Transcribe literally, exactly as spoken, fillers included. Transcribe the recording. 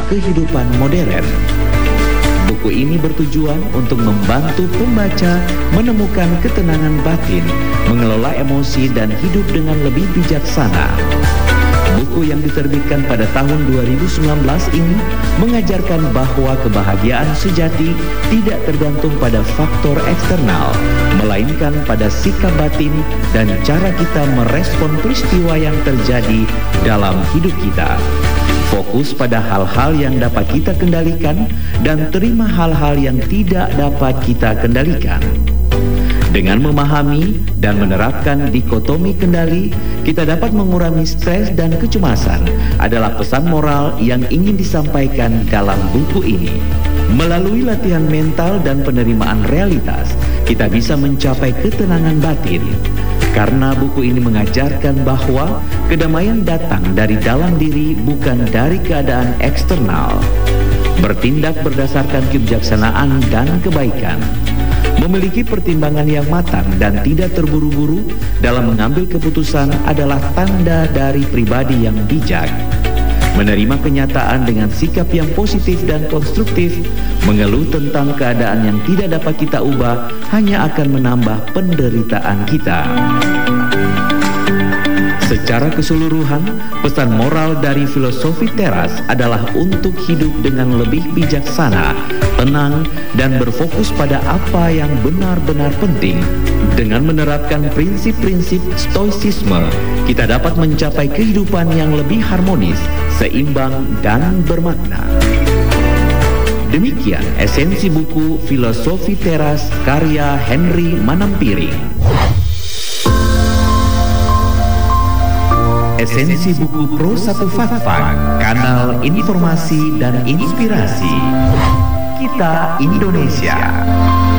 kehidupan modern. Buku ini bertujuan untuk membantu pembaca menemukan ketenangan batin, mengelola emosi dan hidup dengan lebih bijaksana. Buku yang diterbitkan pada tahun dua ribu sembilan belas ini mengajarkan bahwa kebahagiaan sejati tidak tergantung pada faktor eksternal, melainkan pada sikap batin dan cara kita merespon peristiwa yang terjadi dalam hidup kita. Fokus pada hal-hal yang dapat kita kendalikan dan terima hal-hal yang tidak dapat kita kendalikan. Dengan memahami dan menerapkan dikotomi kendali, kita dapat mengurangi stres dan kecemasan adalah pesan moral yang ingin disampaikan dalam buku ini. Melalui latihan mental dan penerimaan realitas, kita bisa mencapai ketenangan batin. Karena buku ini mengajarkan bahwa kedamaian datang dari dalam diri bukan dari keadaan eksternal. Bertindak berdasarkan kebijaksanaan dan kebaikan. Memiliki pertimbangan yang matang dan tidak terburu-buru dalam mengambil keputusan adalah tanda dari pribadi yang bijak. Menerima kenyataan dengan sikap yang positif dan konstruktif, mengeluh tentang keadaan yang tidak dapat kita ubah hanya akan menambah penderitaan kita. Secara keseluruhan, pesan moral dari filosofi teras adalah untuk hidup dengan lebih bijaksana, tenang, dan berfokus pada apa yang benar-benar penting. Dengan menerapkan prinsip-prinsip stoicisme, kita dapat mencapai kehidupan yang lebih harmonis, seimbang, dan bermakna. Demikian esensi buku Filosofi Teras karya Henry Manampiring. Esensi buku Pro satu Fatfak, kanal informasi dan inspirasi. Kita Indonesia.